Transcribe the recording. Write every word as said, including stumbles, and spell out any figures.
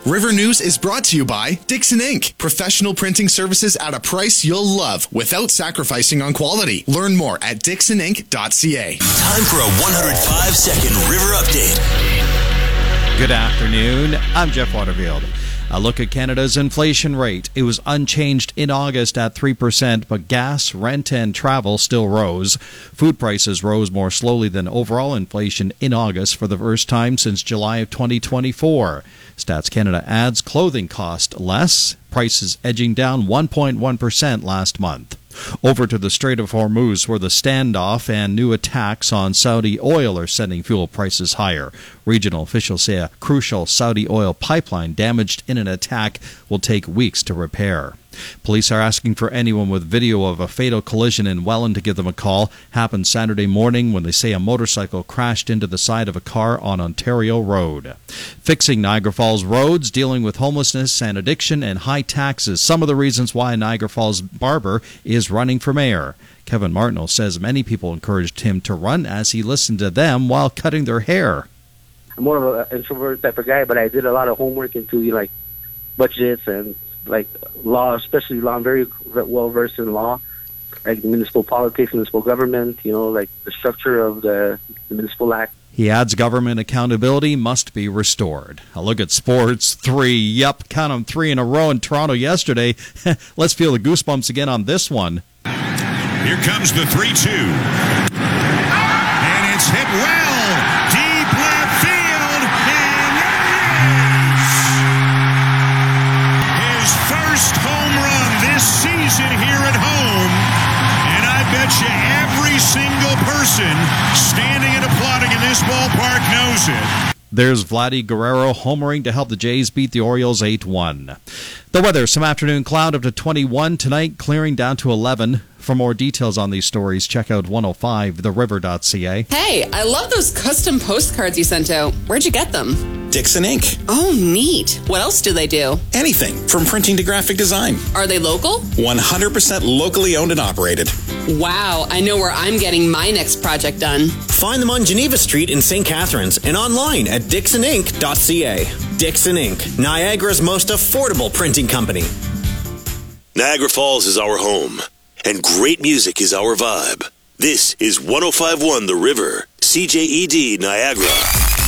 River News is brought to you by Dixon Incorporated. Professional printing services at a price you'll love without sacrificing on quality. Learn more at dixon inc dot c a. Time for a one hundred five second River Update. Good afternoon. I'm Jeff Waterfield. A look at Canada's inflation rate. It was unchanged in August at three percent, but gas, rent, and travel still rose. Food prices rose more slowly than overall inflation in August for the first time since July of twenty twenty-four. Stats Canada adds clothing cost less, prices edging down one point one percent last month. Over to the Strait of Hormuz, where the standoff and new attacks on Saudi oil are sending fuel prices higher. Regional officials say a crucial Saudi oil pipeline damaged in an attack will take weeks to repair. Police are asking for anyone with video of a fatal collision in Welland to give them a call. Happened Saturday morning when they say a motorcycle crashed into the side of a car on Ontario Road. Fixing Niagara Falls roads, dealing with homelessness and addiction, and high taxes. Some of the reasons why Niagara Falls barber is running for mayor. Kevin Martineau says many people encouraged him to run as he listened to them while cutting their hair. I'm more of an introvert type of guy, but I did a lot of homework into like budgets and like law, especially law. I'm very well versed in law, like municipal politics, municipal government, you know, like the structure of the, the municipal act. He adds government accountability must be restored. A look at sports. Three, yep, count them three in a row in Toronto yesterday. Let's feel the goosebumps again on this one. Here comes the three two. And it's hit well. Deep left field. And there it is. His first home run this season here at home. And I bet you every single person standing and applauding in this ballpark knows it. There's Vladdy Guerrero homering to help the Jays beat the Orioles eight one. The weather, some afternoon cloud up to twenty-one. Tonight, clearing down to eleven. For more details on these stories, check out one oh five the river dot c a. Hey, I love those custom postcards you sent out. Where'd you get them? Dixon Incorporated. Oh, neat. What else do they do? Anything, from printing to graphic design. Are they local? one hundred percent locally owned and operated. Wow, I know where I'm getting my next project done. Find them on Geneva Street in Saint Catharines and online at dixon inc dot c a. Dixon Incorporated, Niagara's most affordable printing company. Niagara Falls is our home, and great music is our vibe. This is one oh five point one The River, C J E D Niagara.